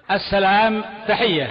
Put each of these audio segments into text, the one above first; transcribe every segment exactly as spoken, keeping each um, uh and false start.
السلام تحية.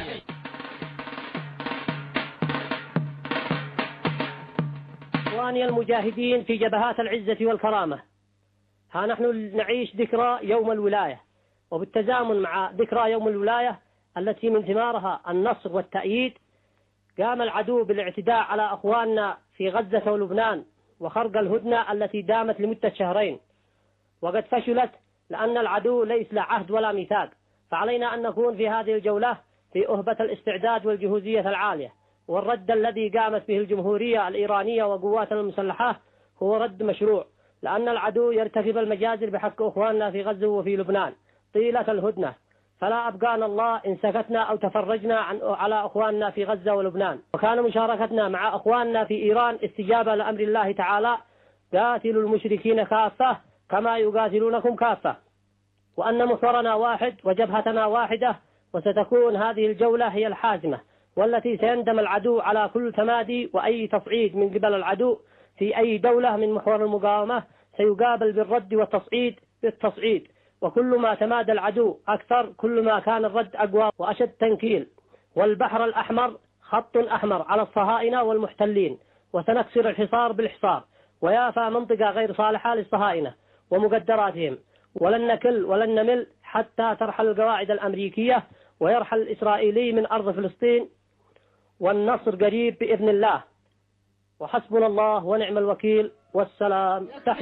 إخواني المجاهدين في جبهات العزة والكرامة، ها نحن نعيش ذكرى يوم الولاية، وبالتزامن مع ذكرى يوم الولاية التي من ثمارها النصر والتأييد، قام العدو بالاعتداء على أخواننا في غزة ولبنان وخرق الهدنة التي دامت لمدة شهرين، وقد فشلت لأن العدو ليس له عهد ولا ميثاق. فعلينا أن نكون في هذه الجولة في أهبة الاستعداد والجهوزية العالية، والرد الذي قامت به الجمهورية الإيرانية وقواتنا المسلحة هو رد مشروع، لأن العدو يرتكب المجازر بحق أخواننا في غزة وفي لبنان طيلة الهدنة، فلا أبقانا الله إن سكتنا أو تفرجنا عن على أخواننا في غزة ولبنان. وكان مشاركتنا مع أخواننا في إيران استجابة لأمر الله تعالى: قاتلوا المشركين كافة كما يقاتلونكم كافة، وأن محورنا واحد وجبهتنا واحدة، وستكون هذه الجولة هي الحازمة والتي سيندم العدو على كل تمادي، وأي تصعيد من قبل العدو في أي دولة من محور المقاومة سيقابل بالرد والتصعيد بالتصعيد، وكل ما تمادى العدو أكثر كل ما كان الرد أقوى وأشد تنكيل. والبحر الأحمر خط أحمر على الصهاينة والمحتلين، وسنكسر الحصار بالحصار، ويافى منطقة غير صالحة للصهاينة ومقدراتهم، ولن نكل ولن نمل حتى ترحل القواعد الأمريكية ويرحل الإسرائيلي من أرض فلسطين، والنصر قريب بإذن الله. وحسبنا الله ونعم الوكيل، والسلام.